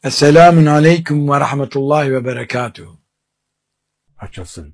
Esselamun aleyküm ve rahmetullahi ve berekatuhu. Açılsın.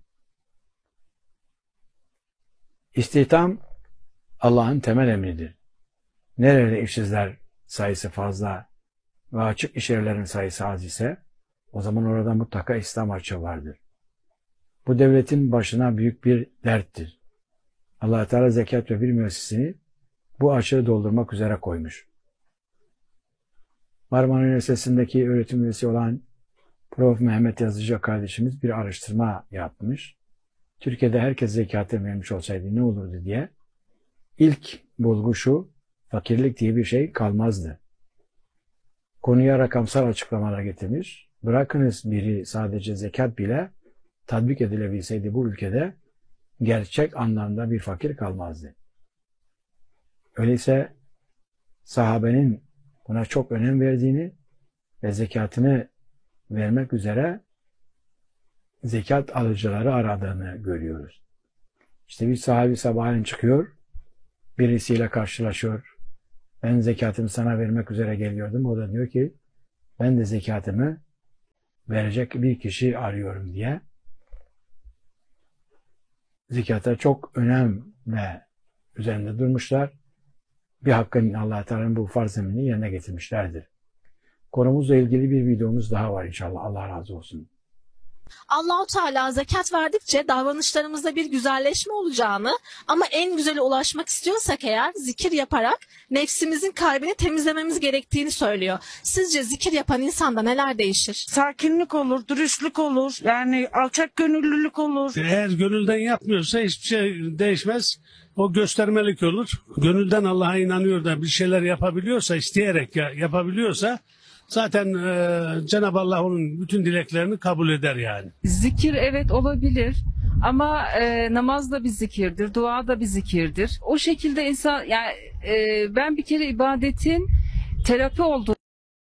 İstihdam Allah'ın temel emridir. Nerede işsizler sayısı fazla ve açık iş yerlerinin sayısı az ise o zaman orada mutlaka İslam açığı vardır. Bu devletin başına büyük bir derttir. Allah Teala zekat ve bir müessesini bu açığı doldurmak üzere koymuş. Marmara Üniversitesi'ndeki öğretim üyesi olan Prof. Mehmet Yazıcı kardeşimiz bir araştırma yapmış. Türkiye'de herkes zekatı vermiş olsaydı ne olurdu diye. İlk bulgu şu, fakirlik diye bir şey kalmazdı. Konuya rakamsal açıklamalar getirmiş. Bırakınız biri sadece zekat bile tatbik edilebilseydi bu ülkede gerçek anlamda bir fakir kalmazdı. Öyleyse sahabenin buna çok önem verdiğini ve zekatını vermek üzere zekat alıcıları aradığını görüyoruz. İşte bir sahabi sabahleyin çıkıyor, birisiyle karşılaşıyor. Ben zekatımı sana vermek üzere geliyordum. O da diyor ki ben de zekatımı verecek bir kişi arıyorum diye. Zekata çok önem ve üzerinde durmuşlar. Bir hakkın Allah Teala'nın bu farz emrini yerine getirmişlerdir. Konumuzla ilgili bir videomuz daha var inşallah. Allah razı olsun. Allah-u Teala zekat verdikçe davranışlarımızda bir güzelleşme olacağını ama en güzele ulaşmak istiyorsak eğer zikir yaparak nefsimizin kalbini temizlememiz gerektiğini söylüyor. Sizce zikir yapan insanda neler değişir? Sakinlik olur, dürüstlük olur, yani alçak gönüllülük olur. Eğer gönülden yapmıyorsa hiçbir şey değişmez. O göstermelik olur. Gönülden Allah'a inanıyor da bir şeyler yapabiliyorsa, isteyerek yapabiliyorsa zaten Cenab-ı Allah onun bütün dileklerini kabul eder yani. Zikir evet olabilir ama namaz da bir zikirdir, dua da bir zikirdir. O şekilde insan yani ben bir kere ibadetin terapi olduğunu